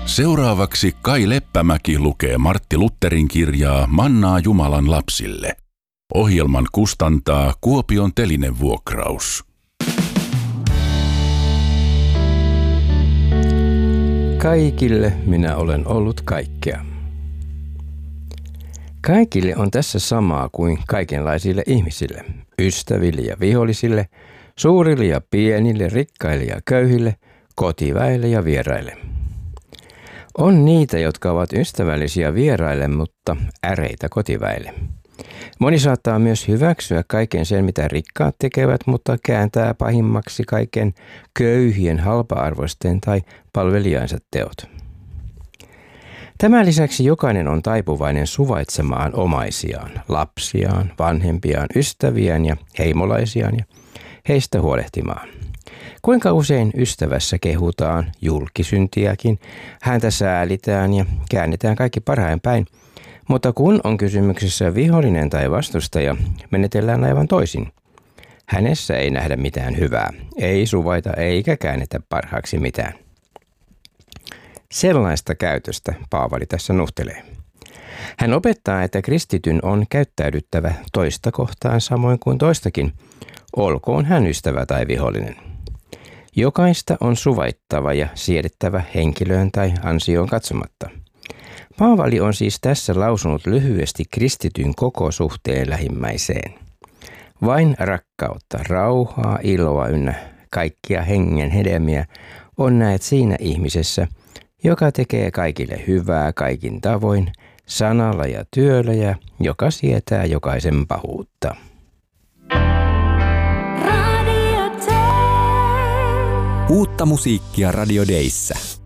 Seuraavaksi Kai Leppämäki lukee Martti Lutherin kirjaa Mannaa Jumalan lapsille. Ohjelman kustantaa Kuopion Telinevuokraus. Kaikille minä olen ollut kaikkea. Kaikille on tässä samaa kuin kaikenlaisille ihmisille, ystäville ja vihollisille, suurille ja pienille, rikkaille ja köyhille, kotiväelle ja vieraille. On niitä, jotka ovat ystävällisiä vieraille, mutta äreitä kotiväelle. Moni saattaa myös hyväksyä kaiken sen, mitä rikkaat tekevät, mutta kääntää pahimmaksi kaiken köyhien, halpa-arvoisten tai palvelijainsa teot. Tämän lisäksi jokainen on taipuvainen suvaitsemaan omaisiaan, lapsiaan, vanhempiaan, ystäviään ja heimolaisiaan ja heistä huolehtimaan. Kuinka usein ystävässä kehutaan julkisyntiäkin, häntä säälitään ja käännetään kaikki parhain päin, mutta kun on kysymyksessä vihollinen tai vastustaja, menetellään aivan toisin. Hänessä ei nähdä mitään hyvää, ei suvaita eikä käännetä parhaaksi mitään. Sellaista käytöstä Paavali tässä nuhtelee. Hän opettaa, että kristityn on käyttäydyttävä toista kohtaan samoin kuin toistakin, olkoon hän ystävä tai vihollinen. Jokaista on suvaittava ja siedettävä henkilöön tai ansioon katsomatta. Paavali on siis tässä lausunut lyhyesti kristityn koko suhteen lähimmäiseen. Vain rakkautta, rauhaa, iloa ynnä kaikkia hengen hedelmiä on näet siinä ihmisessä, joka tekee kaikille hyvää kaikin tavoin, sanalla ja työllä ja joka sietää jokaisen pahuutta. Uutta musiikkia Radio Dayssä.